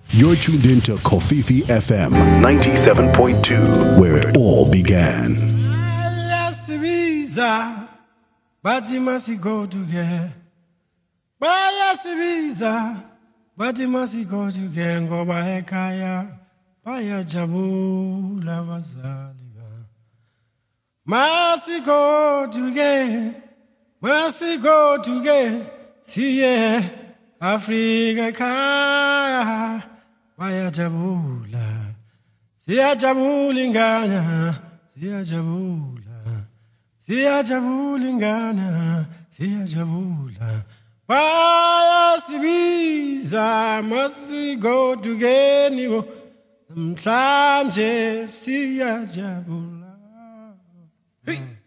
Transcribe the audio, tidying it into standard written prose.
You're tuned into Kofifi FM 97.2, where it all began. But you must go together. But you must go together. Go by Kaya, Paya Jabu, Lavazaliga. Must go together. See, Africa Kaya, Paya Jabula. See, Jabulingana, see, Jabula. Sia Jabulingana, Sia Jabula. Paya Sibiza, must go to Genivo. Mtanje, Sia Jabula.